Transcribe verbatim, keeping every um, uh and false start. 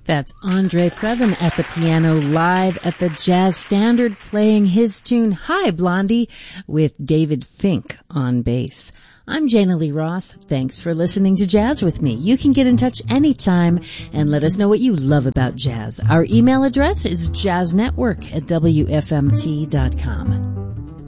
That's Andre Previn at the piano, live at the Jazz Standard, playing his tune Hi Blondie with David Fink on bass. I'm Jana Lee Ross. Thanks for listening to Jazz with me. You can get in touch anytime and let us know what you love about jazz. Our email address is jazznetwork at W F M T dot com.